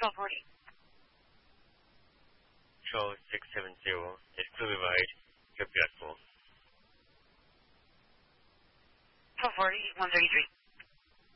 1240. Control 670 is clearly right. You're beautiful. 1240, 133.